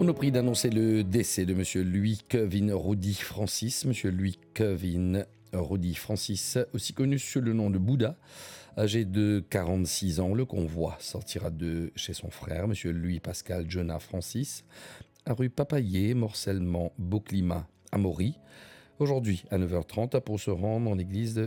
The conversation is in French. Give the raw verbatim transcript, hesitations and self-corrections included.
On nous prie d'annoncer le décès de Monsieur Louis Kevin Rudy Francis. Monsieur Louis Kevin Rudy Francis, aussi connu sous le nom de Bouddha, âgé de quarante-six ans. Le convoi sortira de chez son frère, Monsieur Louis Pascal Jonah Francis, à rue Papayer, Morcellement, Beauclimat, à Maury. Aujourd'hui, à neuf heures trente, pour se rendre en l'église